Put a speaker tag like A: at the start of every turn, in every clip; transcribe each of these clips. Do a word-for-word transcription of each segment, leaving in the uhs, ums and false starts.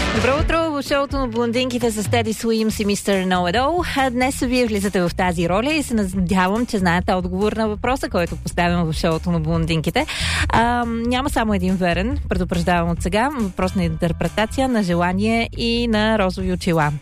A: Добро утро в шоуто на блондинките с Теди Суимс и мистер Know It All. Днес вие влизате в тази роля и се надявам, че знаете отговор на въпроса, който поставям в шоуто на блондинките. А, няма само един верен, предупреждавам от сега. Въпрос на интерпретация, на желание и на розови очила.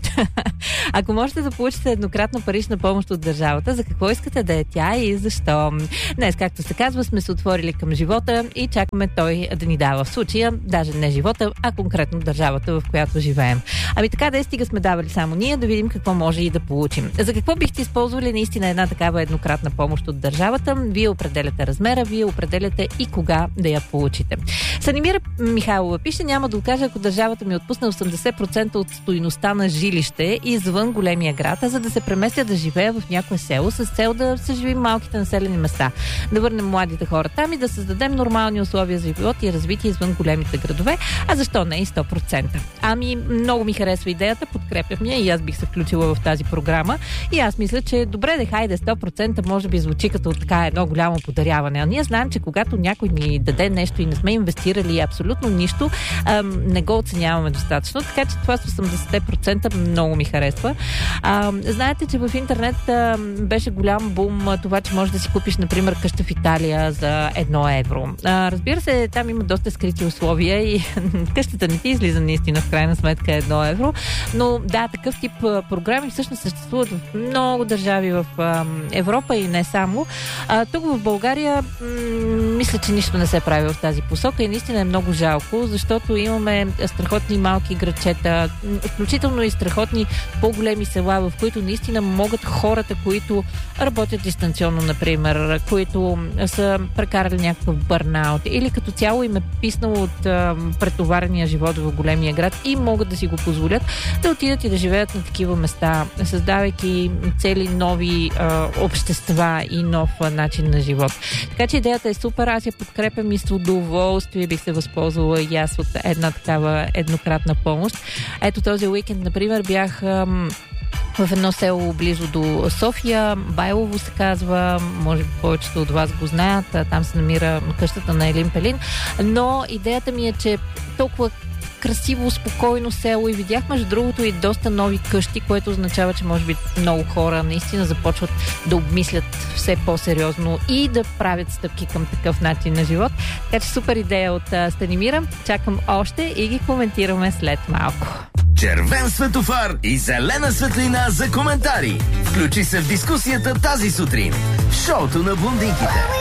A: Ако можете да получите еднократна парична помощ от държавата, за какво искате да е тя и защо? Днес, както се казва, сме се отворили към живота и чакаме той да ни дава. В случая, даже не живота, а конкретно държавата, в която живеем. Ами така да е, стига сме давали само ние, да видим какво може и да получим. За какво бихте използвали наистина една такава еднократна помощ от държавата? Вие определяте размера, вие определяте и кога да я получите. Санимира Михайлова пише: няма да окажа, ако държавата ми отпусне осемдесет процента от стойността на жилище извън големия град, а за да се преместя да живея в някое село с цел да съживим малките населени места. Да върнем младите хора там и да създадем нормални условия за живот и развитие извън големите градове, а защо не и сто процента? Ами, много ми харесва идеята, подкрепям я и аз бих се включила в тази програма. И аз мисля, че добре, де, хайде, сто процента може би звучи като така едно голямо подаряване. А ние знаем, че когато някой ни даде нещо и не сме инвестирали абсолютно нищо, ам, не го оценяваме достатъчно. Така че това с осемдесет процента много ми харесва. Ам, знаете, че в интернет ам, беше голям бум това, че можеш да си купиш, например, къща в Италия за едно евро. А, разбира се, там има доста скрити условия и къщата не ти излиза наистина в крайна сметка едно евро. Но да, такъв тип а, програми всъщност съществуват в много държави в а, Европа и не само. А, тук в България м- мисля, че нищо не се прави в тази посока и наистина е много жалко, защото имаме страхотни малки градчета, включително и страхотни по-големи села, в които наистина могат хората, които работят дистанционно, например, които са прекарали някакъв бърнаут или като цяло им е писнало от а, претоварения живот в големия град и могат да си го позволят да отидат и да живеят на такива места, създавайки цели нови а, общества и нов а, начин на живот. Така че идеята е супер, аз я подкрепям и с удоволствие бих се възползвала и аз от една такава еднократна помощ. Ето този уикенд, например, бях ам, в едно село близо до София, Байлово се казва, може би повечето от вас го знаят, там се намира къщата на Елин Пелин, но идеята ми е, че толкова красиво, спокойно село и видях между другото и доста нови къщи, което означава, че може би много хора наистина започват да обмислят все по-сериозно и да правят стъпки към такъв начин на живот. Така че супер идея от uh, Станимира. Чакам още и ги коментираме след малко.
B: Червен светофар и зелена светлина за коментари. Включи се в дискусията тази сутрин в шоуто на блондинките.